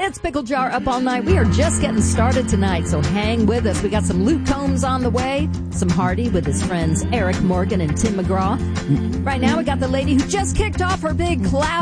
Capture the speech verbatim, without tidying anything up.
It's Pickle Jar Up All Night. We are just getting started tonight, so hang with us. We got some Luke Combs on the way, some Hardy with his friends Eric Morgan and Tim McGraw. Right now, we got the lady who just kicked off her big cloud